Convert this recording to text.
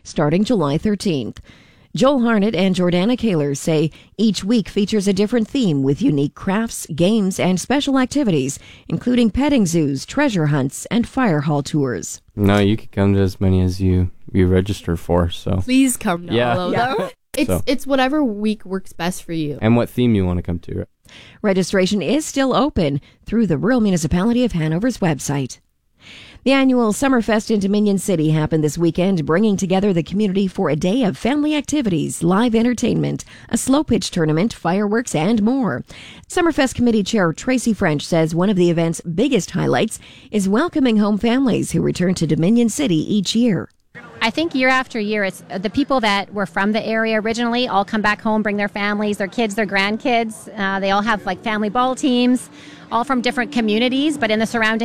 starting July 13th. Joel Harnett and Jordana Kaler say each week features a different theme with unique crafts, games, and special activities, including petting zoos, treasure hunts, and fire hall tours. No, you can come to as many as you register for. So please come to all of them. It's whatever week works best for you. And what theme you want to come to. Registration is still open through the Rural Municipality of Hanover's website. The annual Summerfest in Dominion City happened this weekend, bringing together the community for a day of family activities, live entertainment, a slow pitch tournament, fireworks, and more. Summerfest Committee Chair Tracy French says one of the event's biggest highlights is welcoming home families who return to Dominion City each year. I think year after year, it's the people that were from the area originally all come back home, bring their families, their kids, their grandkids. They all have like family ball teams, all from different communities, but in the surrounding